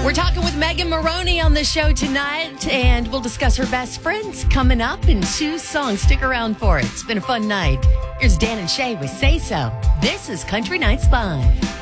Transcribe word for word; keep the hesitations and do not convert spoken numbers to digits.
We're talking with Megan Maroney on the show tonight, and we'll discuss her best friends coming up and Sue's song. Stick around for it. It's been a fun night. Here's Dan and Shay with Say So. This is Country Nights Live.